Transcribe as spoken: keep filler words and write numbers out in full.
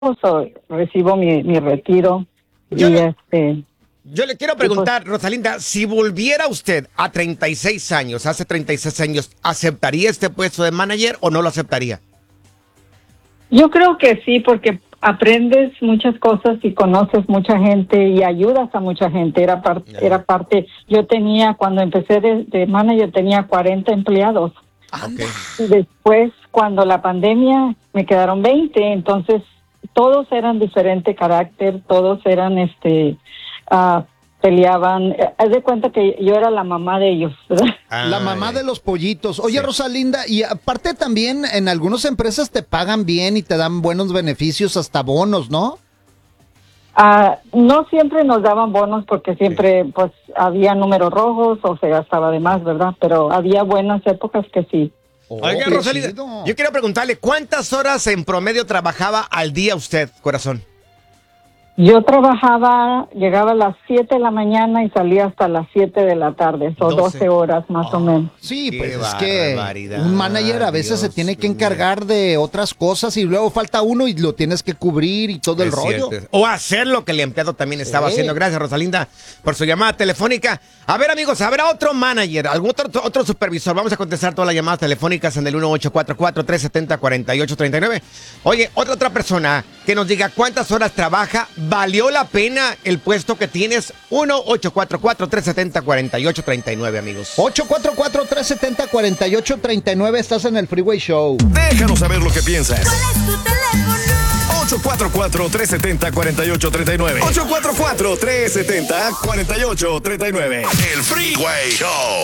so, recibo mi, mi retiro. Yo y le- este Yo le quiero preguntar, Rosalinda, si volviera usted a treinta y seis años, hace treinta y seis años, ¿aceptaría este puesto de manager o no lo aceptaría? yo creo que sí, porque aprendes muchas cosas y conoces mucha gente y ayudas a mucha gente. Era, par- Ya. era parte, yo tenía, cuando empecé de, de manager, tenía cuarenta empleados. Ok. Y después, cuando la pandemia, me quedaron veinte, entonces todos eran diferente carácter, todos eran, este, ah, peleaban. Eh, Haz de cuenta que yo era la mamá de ellos, ¿verdad? La mamá Ay. de los pollitos. Oye, Sí. Rosalinda, y aparte también en algunas empresas te pagan bien y te dan buenos beneficios, hasta bonos, ¿no? Ah, no siempre nos daban bonos porque siempre, pues, había números rojos o se gastaba de más, ¿verdad? Pero había buenas épocas que sí. Oiga, qué Rosalinda, chido. yo quiero preguntarle, ¿cuántas horas en promedio trabajaba al día usted, corazón? Yo trabajaba, llegaba a las siete de la mañana y salía hasta las siete de la tarde, son doce. doce horas más o menos. Sí, Qué pues es que barbaridad, un manager a veces se Dios tiene que mío. encargar de otras cosas y luego falta uno y lo tienes que cubrir y todo el Es rollo. cierto. O hacer lo que el empleado también estaba Sí. haciendo. Gracias, Rosalinda, por su llamada telefónica. A ver, amigos, habrá otro manager, algún otro, otro supervisor. Vamos a contestar todas las llamadas telefónicas en el uno ocho cuatro cuatro, tres siete cero, cuatro ocho tres nueve. Oye, otra otra persona que nos diga cuántas horas trabaja, ¿valió la pena el puesto que tienes? uno ocho cuatro cuatro, tres siete cero, cuatro ocho tres nueve, amigos. ocho cuatro cuatro, tres siete cero, cuatro ocho tres nueve, estás en el Freeway Show. Déjanos saber lo que piensas. ¿Cuál es tu teléfono? ocho cuatro cuatro, tres siete cero, cuatro ocho tres nueve. ocho cuatro cuatro, tres siete cero, cuatro ocho tres nueve. El Freeway Show.